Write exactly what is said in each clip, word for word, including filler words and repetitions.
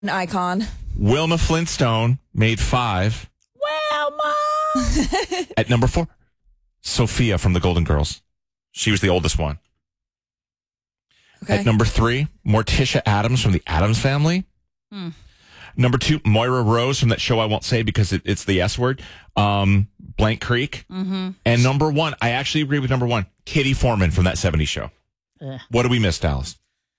An icon. Wilma Flintstone made five. Wilma! At number four, Sophia from the Golden Girls. She was the oldest one. Okay. At number three, Morticia Addams from the Addams Family. Hmm. Number two, Moira Rose from that show I won't say because it, it's the S word, um, Blank Creek. Mm-hmm. And number one, I actually agree with number one, Kitty Foreman from that seventies show. Ugh. What do we miss, Dallas?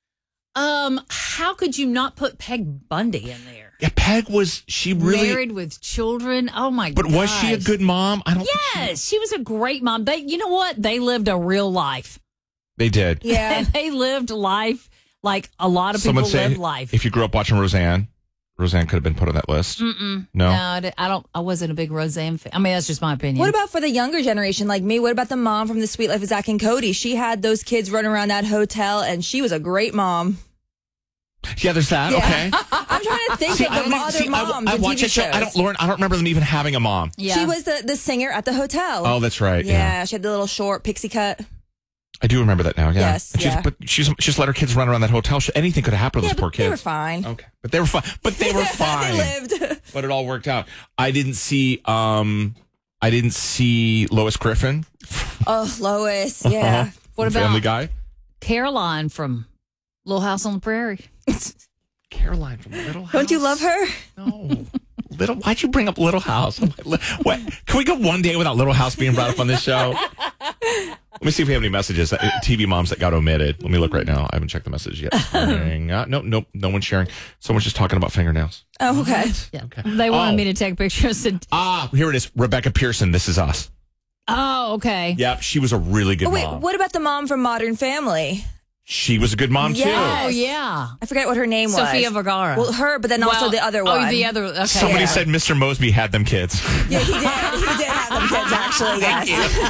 Um, how could you not put Peg Bundy in there? Yeah, Peg was, she really... Married with children. Oh, my god. But was she a good mom? I don't Yes, she... she was a great mom. They, you know what? They lived a real life. They did. Yeah. They lived life like a lot of Someone people say, live life. if you grew up watching Roseanne, Roseanne could have been put on that list. Mm-mm. No? No, I di- I don't. I wasn't a big Roseanne fan. I mean, that's just my opinion. What about for the younger generation like me? What about the mom from The Sweet Life of Zach and Cody? She had those kids running around that hotel, and she was a great mom. Yeah, there's that. Yeah. Okay. I'm trying to think See, of I the don't even- other see, I, moms I in watch T V that show. shows. I don't, Lauren, I don't remember them even having a mom. Yeah. She was the, the singer at the hotel. Oh, that's right. Yeah, Yeah. she had the little short pixie cut. I do remember that now. Yeah. Yes, And she's, yeah. But she's, she just let her kids run around that hotel. She, anything could have happened to Yeah, those poor but they kids. were fine. Okay. But they were fine. But they were fine. They lived. But it all worked out. I didn't see, um, I didn't see Lois Griffin. Oh, Lois. Yeah. What from about Family Guy? Caroline from Little House on the Prairie? Caroline from Little House. Don't you love her? No. Little, why'd you bring up Little House? What? Can we go one day without Little House being brought up on this show? Let me see if we have any messages. uh, T V moms that got omitted. Let me look right now. I haven't checked the message yet. Hang on. Nope, nope. No one's sharing. Someone's just talking about fingernails. Oh, okay. Yeah. Okay. They wanted Oh. me to take pictures. And, Ah, here it is. Rebecca Pearson. This is us. oh, okay. Yep, she was a really good Oh, wait, mom. what about the mom from Modern Family? She was a good mom Yes. Oh, yeah. I forget what her name was. Sophia Vergara. Well, her, but then also Well, the other one. Oh, the other. Okay. too. Somebody Yeah. said Mister Mosby had them kids. Yeah, he did. He did have them kids, actually, yes.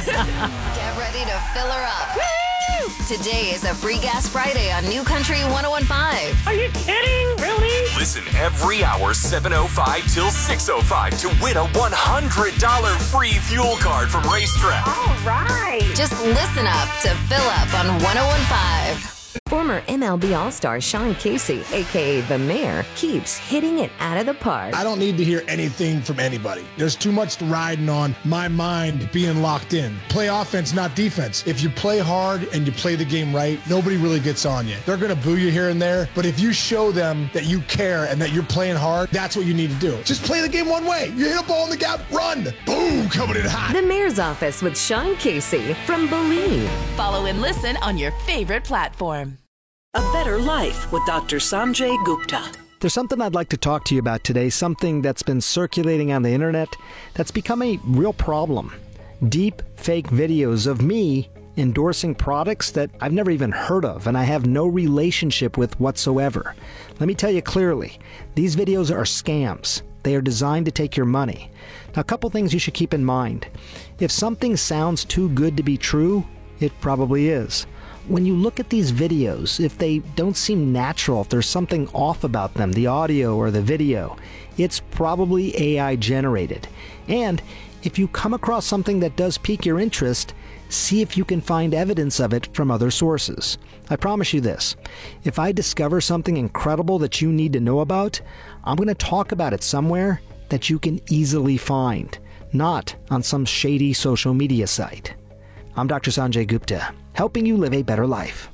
Get ready to fill her up. Today is a Free Gas Friday on New Country one oh one point five. Are you kidding? Really? Listen every hour, seven oh five till six oh five, to win a one hundred dollars free fuel card from Racetrack. All right. Just listen up to Fill Up on one oh one point five. Former M L B All-Star Sean Casey, a k a. The Mayor, keeps hitting it out of the park. I don't need to hear anything from anybody. There's too much riding on my mind being locked in. Play offense, not defense. If you play hard and you play the game right, nobody really gets on you. They're going to boo you here and there, but if you show them that you care and that you're playing hard, that's what you need to do. Just play the game one way. You hit a ball in the gap, run. Boom, coming in hot. The Mayor's Office with Sean Casey from Believe. Follow and listen on your favorite platform. A Better Life with Doctor Sanjay Gupta. There's something I'd like to talk to you about today, something that's been circulating on the internet that's become a real problem. Deep fake videos of me endorsing products that I've never even heard of and I have no relationship with whatsoever. Let me tell you clearly, these videos are scams. They are designed to take your money. Now, a couple things you should keep in mind. If something sounds too good to be true, it probably is. When you look at these videos, if they don't seem natural, if there's something off about them, the audio or the video, it's probably A I generated. And if you come across something that does pique your interest, see if you can find evidence of it from other sources. I promise you this, if I discover something incredible that you need to know about, I'm going to talk about it somewhere that you can easily find, not on some shady social media site. I'm Doctor Sanjay Gupta, helping you live a better life.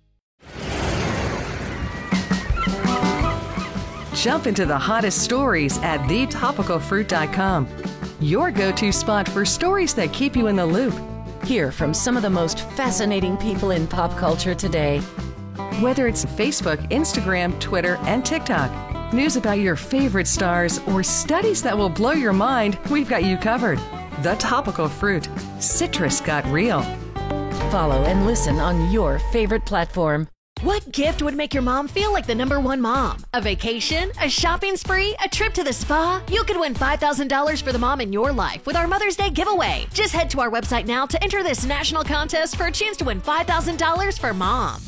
Jump into the hottest stories at the topical fruit dot com. Your go-to spot for stories that keep you in the loop. Hear from some of the most fascinating people in pop culture today. Whether it's Facebook, Instagram, Twitter, and TikTok, news about your favorite stars, or studies that will blow your mind, we've got you covered. The Topical Fruit. Citrus got real. Follow and listen on your favorite platform. What gift would make your mom feel like the number one mom? A vacation? A shopping spree? A trip to the spa? You could win five thousand dollars for the mom in your life with our Mother's Day giveaway. Just head to our website now to enter this national contest for a chance to win five thousand dollars for mom.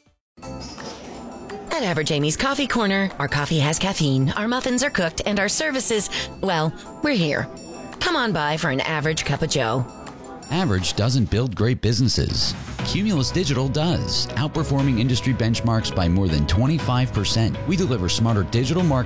At Average Amy's Coffee Corner, our coffee has caffeine, our muffins are cooked, and our services, well, we're here. Come on by for an average cup of joe. Average doesn't build great businesses. Cumulus Digital does, outperforming industry benchmarks by more than twenty-five percent. We deliver smarter digital marketing